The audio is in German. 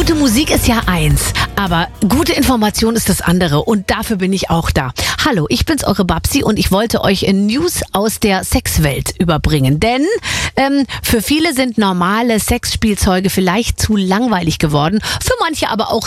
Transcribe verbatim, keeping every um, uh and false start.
Gute Musik ist ja eins, aber gute Information ist das andere und dafür bin ich auch da. Hallo, ich bin's, eure Babsi, und ich wollte euch in News aus der Sexwelt überbringen, denn ähm, für viele sind normale Sexspielzeuge vielleicht zu langweilig geworden, für manche aber auch